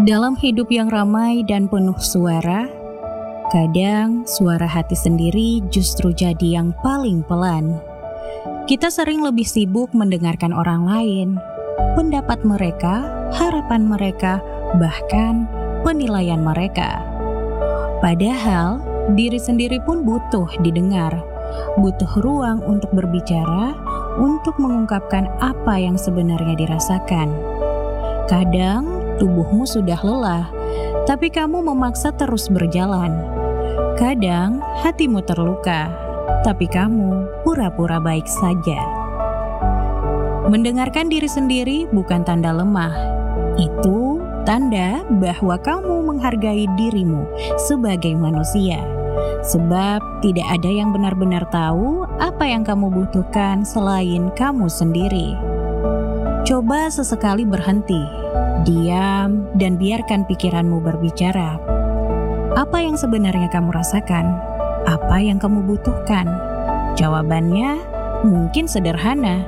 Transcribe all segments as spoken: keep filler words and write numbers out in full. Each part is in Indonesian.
Dalam hidup yang ramai dan penuh suara, kadang suara hati sendiri justru jadi yang paling pelan. Kita sering lebih sibuk mendengarkan orang lain, pendapat mereka, harapan mereka, bahkan penilaian mereka. Padahal diri sendiri pun butuh didengar, butuh ruang untuk berbicara, untuk mengungkapkan apa yang sebenarnya dirasakan. Kadang tubuhmu sudah lelah, tapi kamu memaksa terus berjalan. Kadang hatimu terluka, tapi kamu pura-pura baik saja. Mendengarkan diri sendiri bukan tanda lemah. Itu tanda bahwa kamu menghargai dirimu sebagai manusia. Sebab tidak ada yang benar-benar tahu apa yang kamu butuhkan selain kamu sendiri. Coba sesekali berhenti, diam, dan biarkan pikiranmu berbicara. Apa yang sebenarnya kamu rasakan? Apa yang kamu butuhkan? Jawabannya mungkin sederhana,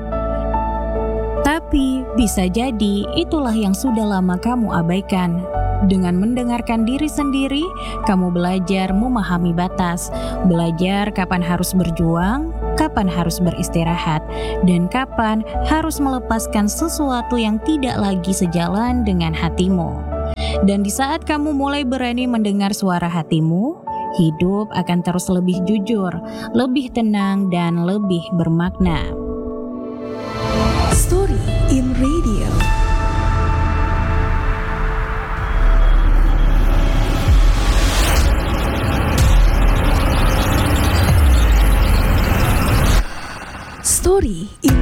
tapi bisa jadi itulah yang sudah lama kamu abaikan. Dengan mendengarkan diri sendiri, kamu belajar memahami batas, belajar kapan harus berjuang, kapan harus beristirahat, dan kapan harus melepaskan sesuatu yang tidak lagi sejalan dengan hatimu. Dan di saat kamu mulai berani mendengar suara hatimu, hidup akan terus lebih jujur, lebih tenang, dan lebih bermakna. Story in Radio. Story in